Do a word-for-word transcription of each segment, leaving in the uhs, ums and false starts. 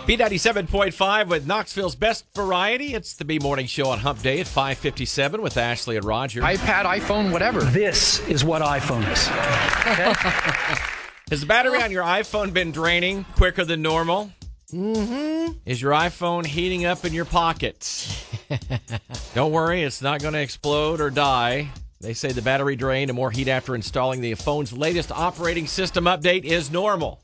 B ninety-seven point five with Knoxville's best variety. It's the B Morning Show on Hump Day at five fifty-seven with Ashley and Roger. iPad, iPhone, whatever. This is what iPhone is. Okay? Has the battery on your iPhone been draining quicker than normal? Mm-hmm. Is your iPhone heating up in your pockets? Don't worry, it's not going to explode or die. They say the battery drain and more heat after installing the phone's latest operating system update is normal.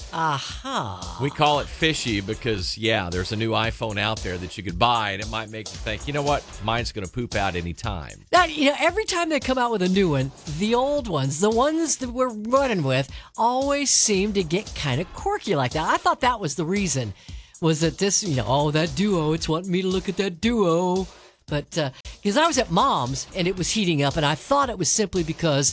Aha. We call it fishy because, yeah, there's a new iPhone out there that you could buy, and it might make you think, you know what, mine's going to poop out any time. That, you know, every time they come out with a new one, the old ones, the ones that we're running with, always seem to get kind of quirky like that. I thought that was the reason, was that this, you know, oh, that Duo, it's wanting me to look at that Duo. But, because uh, I was at Mom's, and it was heating up, and I thought it was simply because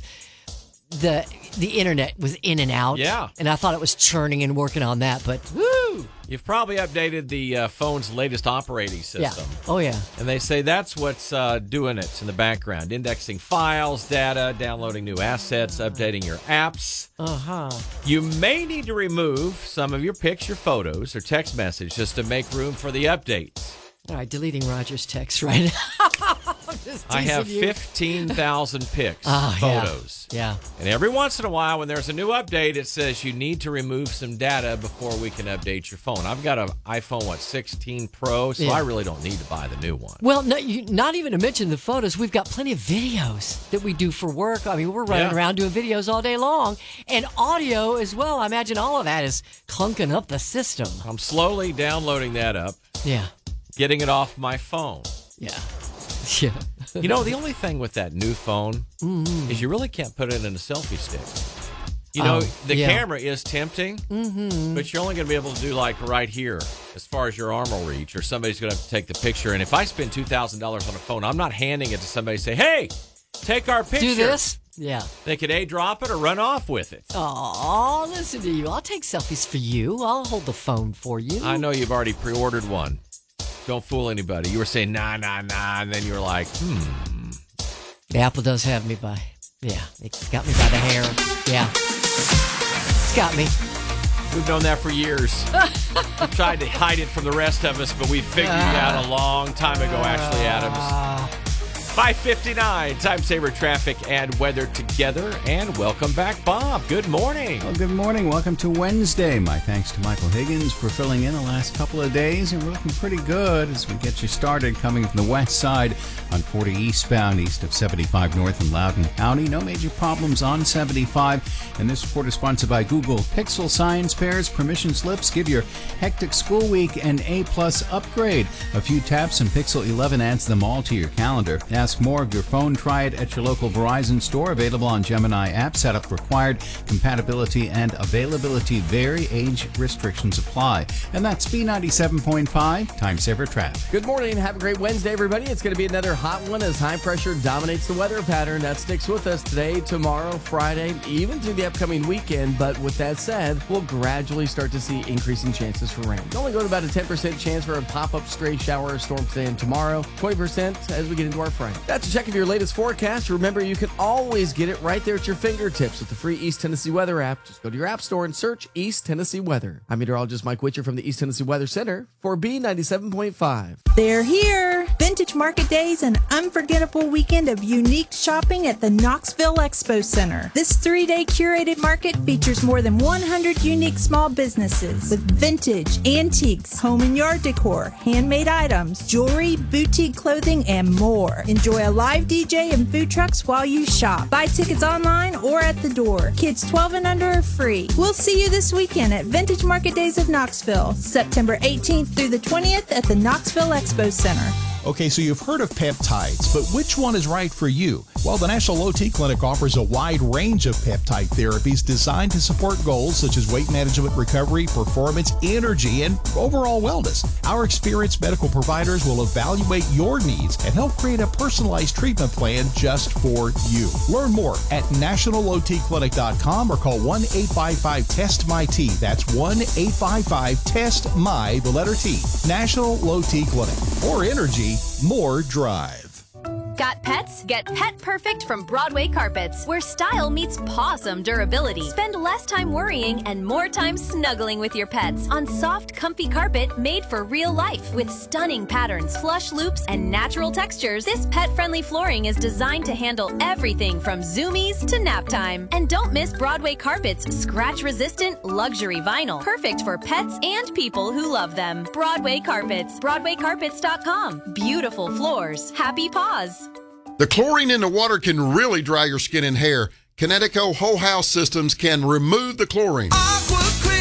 the the internet was in and out. Yeah. And I thought it was churning and working on that, but woo! You've probably updated the uh, phone's latest operating system. Yeah. Oh, yeah. And they say that's what's uh, doing it in the background. Indexing files, data, downloading new assets, updating your apps. Uh-huh. You may need to remove some of your pics, your photos, or text messages to make room for the updates. All right, deleting Roger's text right now. I have fifteen thousand pics, oh, photos. Yeah. yeah. And every once in a while, when there's a new update, it says you need to remove some data before we can update your phone. I've got an iPhone, what, sixteen Pro, so yeah. I really don't need to buy the new one. Well, no, you, not even to mention the photos. We've got plenty of videos that we do for work. I mean, we're running yeah. around doing videos all day long. And audio as well. I imagine all of that is clunking up the system. I'm slowly downloading that up. Yeah. Getting it off my phone. Yeah. Yeah. You know, the only thing with that new phone mm-hmm. is you really can't put it in a selfie stick. You know, oh, the yeah. camera is tempting, mm-hmm. but you're only going to be able to do like right here as far as your arm will reach, or somebody's going to have to take the picture. And if I spend two thousand dollars on a phone, I'm not handing it to somebody and say, hey, take our picture. Do this? Yeah. They could A, drop it or run off with it. Oh, listen to you. I'll take selfies for you. I'll hold the phone for you. I know you've already pre-ordered one. Don't fool anybody. You were saying, nah, nah, nah, and then you were like, hmm. The Apple does have me by, yeah, it's got me by the hair. Yeah. It's got me. We've known that for years. We've tried to hide it from the rest of us, but we figured it out a long time ago, Ashley Adams. five fifty-nine, time saver traffic and weather together. And welcome back, Bob. Good morning. Well, good morning. Welcome to Wednesday. My thanks to Michael Higgins for filling in the last couple of days. And we're looking pretty good as we get you started coming from the west side on forty eastbound, east of seventy-five north in Loudoun County. No major problems on seventy-five. And this report is sponsored by Google. Pixel Science Pairs, permission slips. Give your hectic school week an A-plus upgrade. A few taps and Pixel eleven adds them all to your calendar. Ask more of your phone. Try it at your local Verizon store. Available on Gemini app. Setup required. Compatibility and availability vary. Age restrictions apply. And that's B ninety-seven point five, Time Saver Traffic. Good morning. Have a great Wednesday, everybody. It's going to be another hot one as high pressure dominates the weather pattern. That sticks with us today, tomorrow, Friday, even through the upcoming weekend. But with that said, we'll gradually start to see increasing chances for rain. Only going to about a ten percent chance for a pop-up stray shower or storm today and tomorrow. twenty percent as we get into our Friday. That's a check of your latest forecast. Remember, you can always get it right there at your fingertips with the free East Tennessee Weather app. Just go to your app store and search East Tennessee Weather. I'm meteorologist Mike Witcher from the East Tennessee Weather Center for B ninety-seven point five. They're here! Vintage Market Days, an unforgettable weekend of unique shopping at the Knoxville Expo Center. This three-day curated market features more than one hundred unique small businesses with vintage, antiques, home and yard decor, handmade items, jewelry, boutique clothing, and more. Enjoy a live D J and food trucks while you shop. Buy tickets online or at the door. Kids twelve and under are free. We'll see you this weekend at Vintage Market Days of Knoxville, September eighteenth through the twentieth at the Knoxville Expo Center. Okay, so you've heard of peptides, but which one is right for you? Well, the National Low T Clinic offers a wide range of peptide therapies designed to support goals such as weight management, recovery, performance, energy, and overall wellness. Our experienced medical providers will evaluate your needs and help create a personalized treatment plan just for you. Learn more at national low t clinic dot com or call one eight five five test my T. That's one eight five five test my, the letter T. National Low T Clinic. More energy, more drive. Got pets? Get Pet Perfect from Broadway Carpets, where style meets pawsome durability. Spend less time worrying and more time snuggling with your pets on soft, comfy carpet made for real life. With stunning patterns, flush loops, and natural textures, this pet-friendly flooring is designed to handle everything from zoomies to nap time. And don't miss Broadway Carpets' scratch-resistant luxury vinyl, perfect for pets and people who love them. Broadway Carpets, broadway carpets dot com. Beautiful floors, happy paws. The chlorine in the water can really dry your skin and hair. Kinetico Whole House Systems can remove the chlorine.